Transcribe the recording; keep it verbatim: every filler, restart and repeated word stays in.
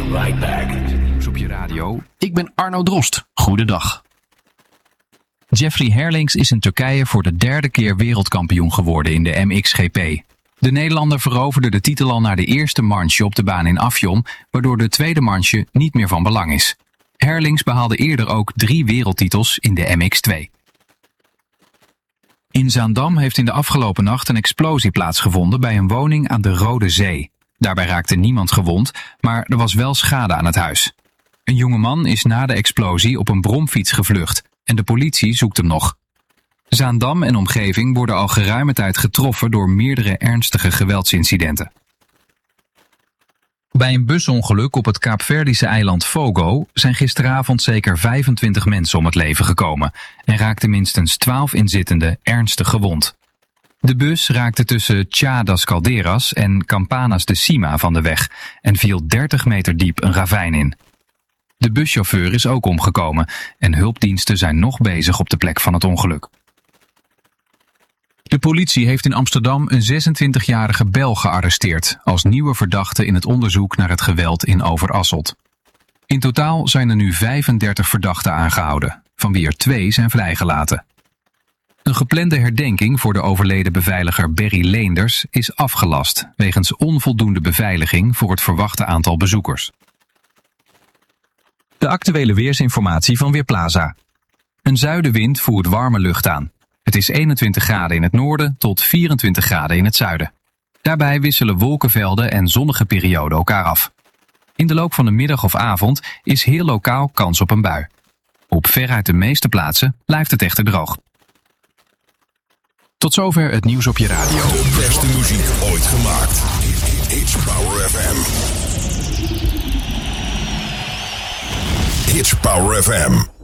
right back. Nieuws op je radio. Ik ben Arno Drost. Goedendag. Jeffrey Herlings is in Turkije voor de derde keer wereldkampioen geworden in de M X G P. De Nederlander veroverde de titel al na de eerste manche op de baan in Afyon, waardoor de tweede manche niet meer van belang is. Herlings behaalde eerder ook drie wereldtitels in de M X twee. In Zaandam heeft in de afgelopen nacht een explosie plaatsgevonden bij een woning aan de Rode Zee. Daarbij raakte niemand gewond, maar er was wel schade aan het huis. Een jongeman is na de explosie op een bromfiets gevlucht en de politie zoekt hem nog. Zaandam en omgeving worden al geruime tijd getroffen door meerdere ernstige geweldsincidenten. Bij een busongeluk op het Kaapverdische eiland Fogo zijn gisteravond zeker vijfentwintig mensen om het leven gekomen en raakten minstens twaalf inzittenden ernstig gewond. De bus raakte tussen Tja das Calderas en Campanas de Cima van de weg en viel dertig meter diep een ravijn in. De buschauffeur is ook omgekomen en hulpdiensten zijn nog bezig op de plek van het ongeluk. De politie heeft in Amsterdam een zesentwintigjarige Belg gearresteerd als nieuwe verdachte in het onderzoek naar het geweld in Overasselt. In totaal zijn er nu vijfendertig verdachten aangehouden, van wie er twee zijn vrijgelaten. Een geplande herdenking voor de overleden beveiliger Berry Leenders is afgelast wegens onvoldoende beveiliging voor het verwachte aantal bezoekers. De actuele weersinformatie van Weerplaza. Een zuidenwind voert warme lucht aan. Het is eenentwintig graden in het noorden tot vierentwintig graden in het zuiden. Daarbij wisselen wolkenvelden en zonnige perioden elkaar af. In de loop van de middag of avond is heel lokaal kans op een bui. Op veruit de meeste plaatsen blijft het echter droog. Tot zover het nieuws op je radio. De beste muziek ooit gemaakt. Hits Power F M. Hits Power F M.